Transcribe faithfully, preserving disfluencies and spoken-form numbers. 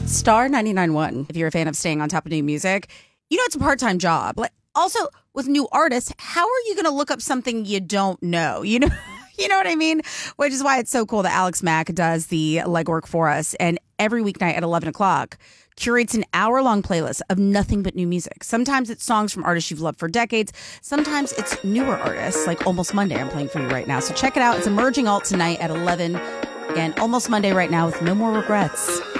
Star ninety-nine point one, if you're a fan of staying on top of new music, you know it's a part-time job. Like, also, with new artists, how are you going to look up something you don't know? You know, you know what I mean? Which is why it's so cool that Alex Mack does the legwork for us. And every weeknight at eleven o'clock, curates an hour-long playlist of nothing but new music. Sometimes it's songs from artists you've loved for decades. Sometimes it's newer artists, like Almost Monday I'm playing for you right now. So check it out. It's Emerging Alt tonight at eleven. Again, Almost Monday right now with No More Regrets.